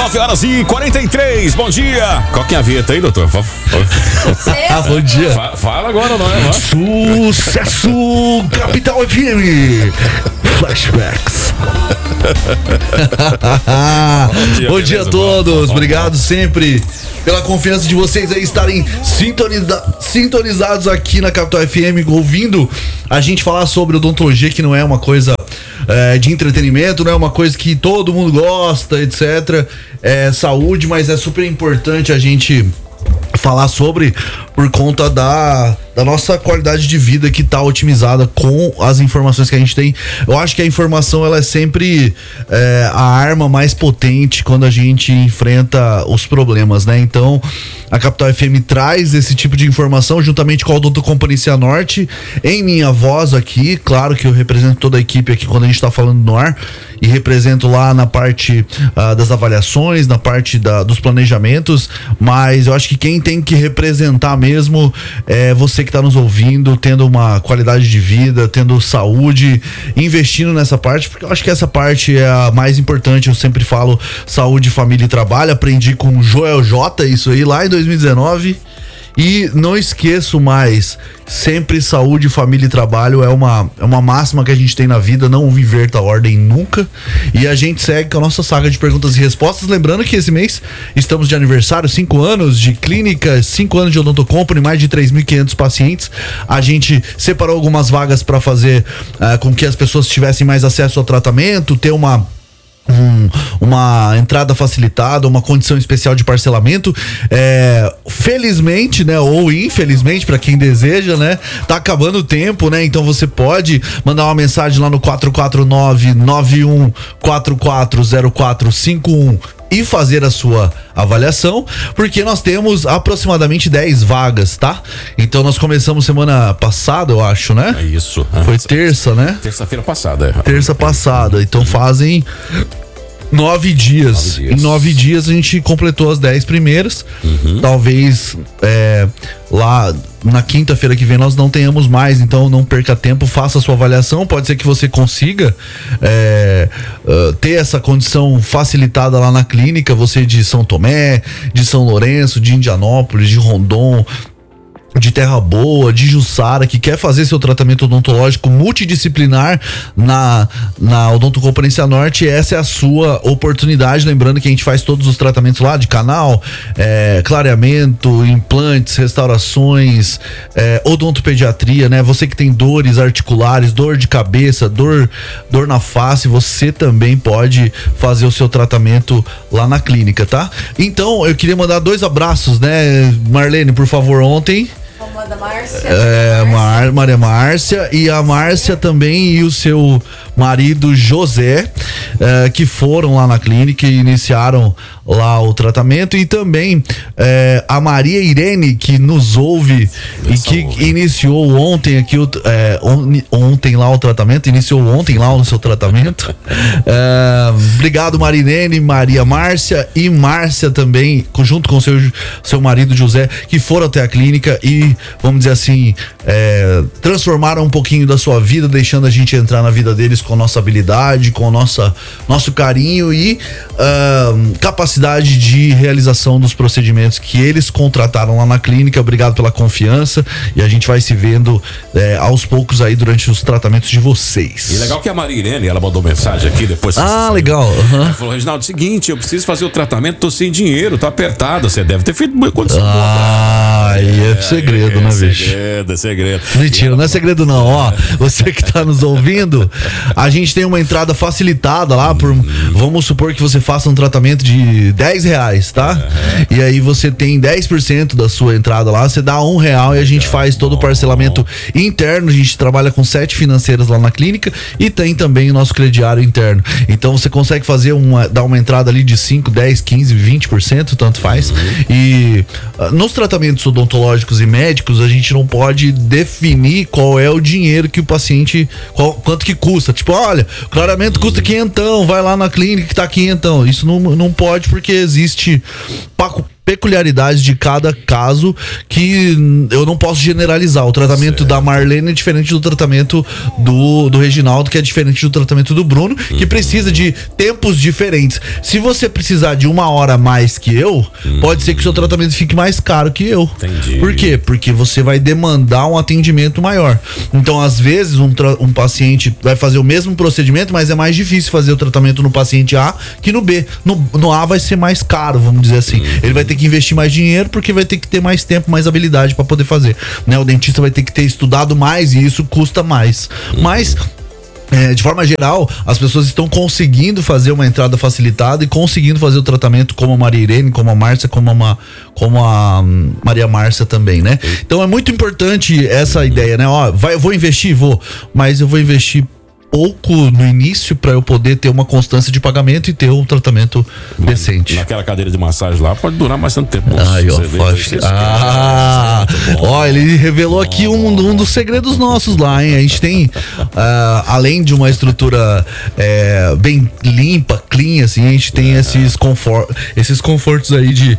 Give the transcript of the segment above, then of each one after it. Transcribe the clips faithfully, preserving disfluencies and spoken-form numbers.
nove horas e quarenta e três, bom dia. Qual que é a vinheta aí, doutor? Ah, bom dia. Fala, fala agora, não é? Sucesso Capital F M. Flashbacks. Bom dia, bom dia a todos. Obrigado sempre pela confiança de vocês aí estarem sintoniza- sintonizados aqui na Capital F M, ouvindo a gente falar sobre odontologia, que não é uma coisa é, de entretenimento, não é uma coisa que todo mundo gosta, etcétera. É saúde, mas é super importante a gente falar sobre por conta da, da nossa qualidade de vida que tá otimizada com as informações que a gente tem. Eu acho que a informação ela é sempre é, a arma mais potente quando a gente enfrenta os problemas, né? Então a Capital F M traz esse tipo de informação juntamente com a Odonto Company Cianorte em minha voz aqui. Claro que eu represento toda a equipe aqui quando a gente tá falando no ar e represento lá na parte uh, das avaliações, na parte da, dos planejamentos, mas eu acho que quem tem que representar mesmo é você que está nos ouvindo, tendo uma qualidade de vida, tendo saúde, investindo nessa parte, porque eu acho que essa parte é a mais importante. Eu sempre falo saúde, família e trabalho. Aprendi com o Joel J isso aí lá em dois mil e dezenove. E não esqueço mais, sempre saúde, família e trabalho é uma, é uma máxima que a gente tem na vida, não inverta a ordem nunca. E a gente segue com a nossa saga de perguntas e respostas. Lembrando que esse mês estamos de aniversário, cinco anos de clínica, cinco anos de Odonto Company, mais de três mil e quinhentos pacientes. A gente separou algumas vagas para fazer uh, com que as pessoas tivessem mais acesso ao tratamento, ter uma Um, uma entrada facilitada, uma condição especial de parcelamento. É, felizmente, né, ou infelizmente para quem deseja, né, tá acabando o tempo, né, então você pode mandar uma mensagem lá no quatro quatro nove, nove um quatro quatro zero quatro cinco um e fazer a sua avaliação, porque nós temos aproximadamente dez vagas, tá? Então nós começamos semana passada, eu acho, né? É isso. Foi terça, né? Terça-feira passada. É. Terça passada. Então fazem nove dias. Nove dias. Em nove dias a gente completou as dez primeiras. Uhum. Talvez é, lá na quinta-feira que vem nós não tenhamos mais, então não perca tempo, faça a sua avaliação. Pode ser que você consiga é, uh, ter essa condição facilitada lá na clínica, você de São Tomé, de São Lourenço, de Indianópolis, de Rondon, de Terra Boa, de Jussara, que quer fazer seu tratamento odontológico multidisciplinar na, na Odonto Company Cianorte. Essa é a sua oportunidade. Lembrando que a gente faz todos os tratamentos lá de canal, é, clareamento, implantes, restaurações, é, odontopediatria, né? Você que tem dores articulares, dor de cabeça, dor, dor na face, você também pode fazer o seu tratamento lá na clínica, tá? Então, eu queria mandar dois abraços, né, Marlene, por favor, ontem. Da Márcia. É, Mar, Maria Márcia e a Márcia também e o seu marido José, é, que foram lá na clínica e iniciaram lá o tratamento, e também é, a Maria Irene, que nos ouve e que ouve. iniciou ontem aqui o, é, on, ontem lá o tratamento, iniciou ontem lá o seu tratamento. É, obrigado, Maria Irene, Maria Márcia e Márcia também, junto com o seu, seu marido José, que foram até a clínica e, vamos dizer assim, é, transformaram um pouquinho da sua vida, deixando a gente entrar na vida deles com nossa habilidade, com nossa, nosso carinho e uh, capacidade de realização dos procedimentos que eles contrataram lá na clínica. Obrigado pela confiança e a gente vai se vendo é, aos poucos aí durante os tratamentos de vocês. E legal que a Maria Irene, ela mandou mensagem aqui depois. Ah, legal. Uhum. Ela falou: Reginaldo, seguinte, eu preciso fazer o tratamento, tô sem dinheiro, tô apertado. Você deve ter feito muita condição. Ah, aí é, é segredo, é, né, bicho? Segredo, é segredo. Mentira, não é segredo não, ó. Você que tá nos ouvindo, a gente tem uma entrada facilitada lá por, vamos supor que você faça um tratamento de dez reais, tá? Uhum. E aí você tem dez por cento da sua entrada lá, você dá um real e a gente faz todo o parcelamento interno. A gente trabalha com sete financeiras lá na clínica e tem também o nosso crediário interno. Então você consegue fazer uma, dar uma entrada ali de cinco, dez, quinze, vinte por cento, tanto faz. Uhum. E uh, nos tratamentos odontológicos e médicos, a gente não pode definir qual é o dinheiro que o paciente, qual, quanto que custa. Tipo, olha, o clareamento custa quinhentão, vai lá na clínica que tá quinhentão. Isso não, não pode, porque existe peculiaridades de cada caso que eu não posso generalizar. O tratamento certo. da Marlene é diferente do tratamento do, do Reginaldo, que é diferente do tratamento do Bruno, que uhum. precisa de tempos diferentes. Se você precisar de uma hora a mais que eu, uhum. pode ser que o seu tratamento fique mais caro que eu. Entendi. Por quê? Porque você vai demandar um atendimento maior. Então, às vezes, um, tra- um paciente vai fazer o mesmo procedimento, mas é mais difícil fazer o tratamento no paciente A que no B. No, no A vai ser mais caro, vamos dizer assim. Uhum. Ele vai ter que investir mais dinheiro porque vai ter que ter mais tempo, mais habilidade para poder fazer, né? O dentista vai ter que ter estudado mais e isso custa mais. Uhum. Mas É, de forma geral, as pessoas estão conseguindo fazer uma entrada facilitada e conseguindo fazer o tratamento como a Maria Irene, como a Márcia, como a, como a Maria Márcia também, né? Então é muito importante essa ideia, né? Ó, vai, eu vou investir? Vou, mas eu vou investir pouco no início para eu poder ter uma constância de pagamento e ter um tratamento mas, decente. Naquela cadeira de massagem lá pode durar mais tanto tempo. Ai, ó, pode. Ah, ó, ele revelou aqui um, um dos segredos nossos lá, hein? A gente tem, uh, além de uma estrutura é, bem limpa, clean, assim, a gente tem é. esses, confort, esses confortos aí de,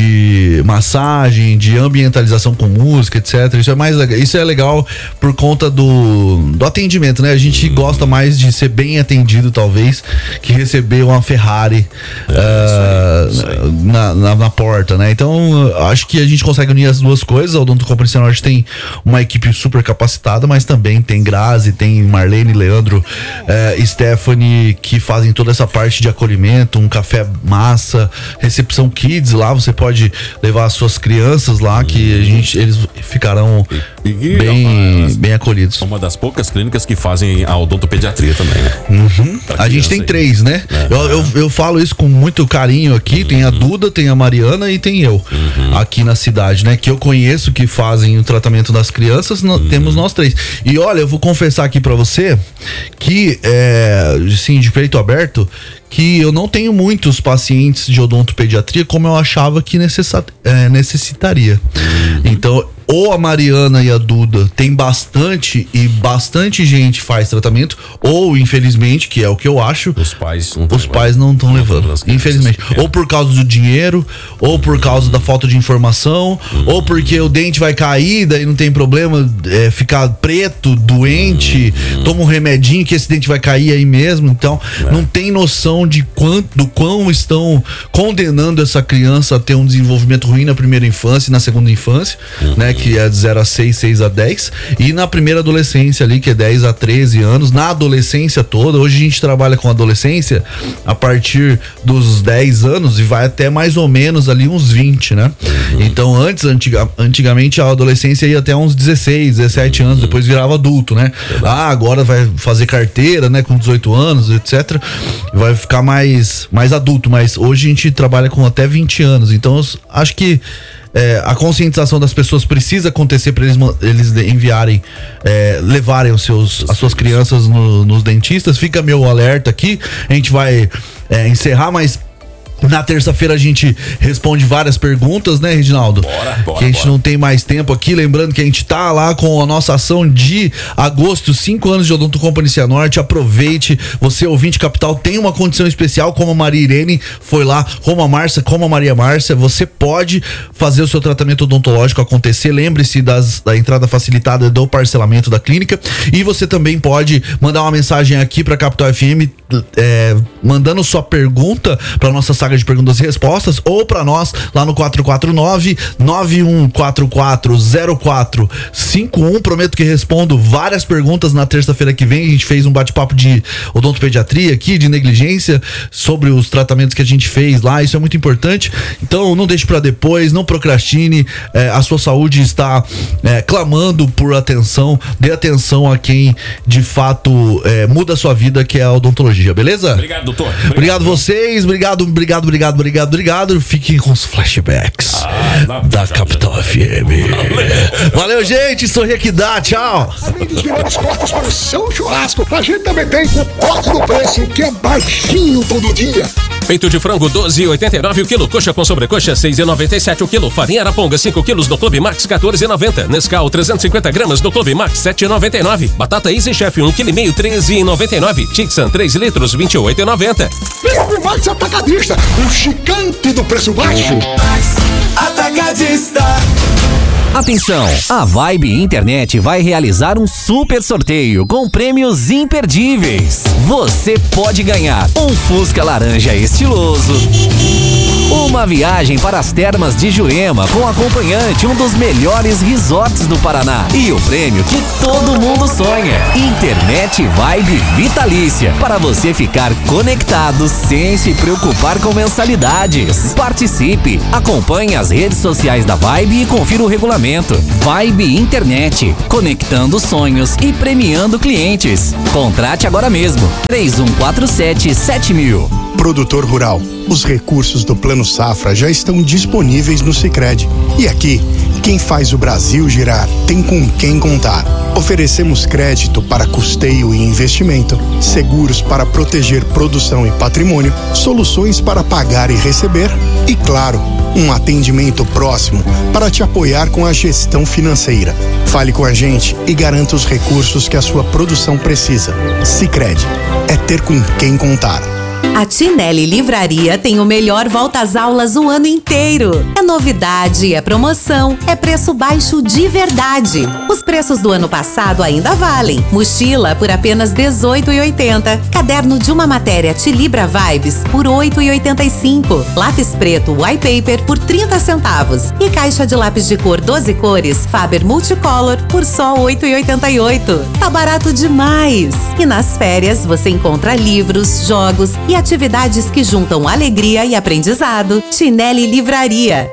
de massagem, de ambientalização com música, etcétera. Isso é mais legal. Isso é legal por conta do, do atendimento, né? A gente hum. gosta mais de ser bem atendido, talvez, que receber uma Ferrari é, uh, isso aí, isso aí. Na, na, na porta, né? Então, acho que a gente consegue unir as duas coisas. O Odonto Company Cianorte tem uma equipe super capacitada, mas também tem Grazi, tem Marlene, Leandro, uh, Stephanie, que fazem toda essa parte de acolhimento, um café massa, recepção kids lá, você pode levar as suas crianças lá, que a gente, eles ficarão e, e, bem, uma, bem acolhidos. Uma das poucas clínicas que fazem a odontopediatria também, né? Uhum. A gente tem aí. três, né? É. Eu, eu, eu falo isso com muito carinho aqui. Uhum. Tem a Duda, tem a Mariana e tem eu. Uhum. Aqui na cidade, né? Que eu conheço, que fazem o tratamento das crianças. Uhum. Temos nós três. E olha, eu vou confessar aqui pra você que, é, assim, de peito aberto, que eu não tenho muitos pacientes de odontopediatria como eu achava que necessa, é, necessitaria. Uhum. Então, ou a Mariana e a Duda tem bastante e bastante gente faz tratamento, ou infelizmente, que é o que eu acho, os pais não os pais não estão levando, infelizmente. É. Ou por causa do dinheiro, ou por causa da falta de informação, uhum. ou porque o dente vai cair, daí não tem problema, é, ficar preto, doente, uhum. toma um remedinho que esse dente vai cair aí mesmo. Então, é. não tem noção de quanto, do quão estão condenando essa criança a ter um desenvolvimento ruim na primeira infância e na segunda infância, uhum. né? Que é de zero a seis, seis a dez, e na primeira adolescência ali, que é dez a treze anos, na adolescência toda. Hoje a gente trabalha com adolescência a partir dos dez anos e vai até mais ou menos ali uns vinte, né? Uhum. Então antes, antiga, antigamente a adolescência ia até uns dezesseis, dezessete anos, depois virava adulto, né? Ah, agora vai fazer carteira, né? Com dezoito anos, etcétera. Vai ficar mais, mais adulto, mas hoje a gente trabalha com até vinte anos, então acho que É, a conscientização das pessoas precisa acontecer para eles, eles enviarem, é, levarem os seus, as suas crianças no, nos dentistas. Fica meu alerta aqui. A gente vai é, encerrar, mas na terça-feira a gente responde várias perguntas, né, Reginaldo? Bora, bora, que a gente bora. não tem mais tempo aqui. Lembrando que a gente tá lá com a nossa ação de agosto, cinco anos de Odonto Company Cianorte. Aproveite, você ouvinte capital tem uma condição especial, como a Maria Irene foi lá, como a Márcia, como a Maria Márcia. Você pode fazer o seu tratamento odontológico acontecer. Lembre-se das, da entrada facilitada do parcelamento da clínica. E você também pode mandar uma mensagem aqui pra Capital F M, é, mandando sua pergunta pra nossa saga de perguntas e respostas, ou para nós lá no quatro quatro nove, nove um quatro quatro, zero quatro cinco um. Prometo que respondo várias perguntas na terça-feira que vem. A gente fez um bate-papo de odontopediatria aqui, de negligência, sobre os tratamentos que a gente fez lá. Isso é muito importante. Então não deixe para depois, não procrastine. É, a sua saúde está é, clamando por atenção. Dê atenção a quem de fato é, muda a sua vida, que é a odontologia, beleza? Obrigado, doutor. Obrigado, obrigado vocês, obrigado, obrigado. Obrigado, obrigado, obrigado, obrigado. Fiquem com os flashbacks ah, da já, Capital já. F M. Valeu. Valeu, gente. Sorria que dá. Tchau. Além dos melhores cortes para o seu churrasco, a gente também tem o corte do preço, que é baixinho todo dia. Peito de frango doze e oitenta e nove o quilo. Coxa com sobrecoxa seis e noventa e sete o quilo. Farinha Araponga cinco quilos no Clube Max quatorze e noventa. Nescau trezentos e cinquenta gramas no Clube Max sete e noventa e nove. Batata Easy Chef um quilo e meio treze e noventa e nove. Tixan três litros vinte e oito e noventa. Clube Max Atacadista, o gigante do preço baixo. Atacadista. Atenção, a Vibe Internet vai realizar um super sorteio com prêmios imperdíveis. Você pode ganhar um Fusca laranja estiloso, uma viagem para as termas de Jurema com acompanhante, um dos melhores resorts do Paraná, e o prêmio que todo mundo sonha: Internet Vibe Vitalícia, para você ficar conectado sem se preocupar com mensalidades. Participe, acompanhe as redes sociais da Vibe e confira o regulamento. Vibe Internet, conectando sonhos e premiando clientes. Contrate agora mesmo. três um quatro sete sete mil. Produtor rural, os recursos do Plano Safra já estão disponíveis no Sicredi. E aqui, quem faz o Brasil girar tem com quem contar. Oferecemos crédito para custeio e investimento, seguros para proteger produção e patrimônio, soluções para pagar e receber e, claro, um atendimento próximo para te apoiar com a gestão financeira. Fale com a gente e garanta os recursos que a sua produção precisa. Sicredi, é ter com quem contar. A Tinelli Livraria tem o melhor volta às aulas o ano inteiro. É novidade, é promoção, é preço baixo de verdade. Os preços do ano passado ainda valem. Mochila por apenas dezoito reais e oitenta centavos. Caderno de uma matéria Tilibra Vibes por oito reais e oitenta e cinco centavos. Lápis preto White Paper por trinta centavos. E caixa de lápis de cor doze cores Faber Multicolor por só oito reais e oitenta e oito centavos. Tá barato demais! E nas férias você encontra livros, jogos e atividades que juntam alegria e aprendizado. Tinelli Livraria.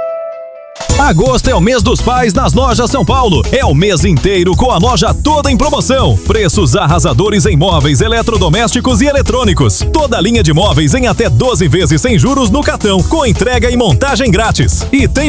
Agosto é o mês dos pais nas lojas São Paulo. É o mês inteiro com a loja toda em promoção. Preços arrasadores em móveis, eletrodomésticos e eletrônicos. Toda a linha de móveis em até doze vezes sem juros no cartão, com entrega e montagem grátis. E tem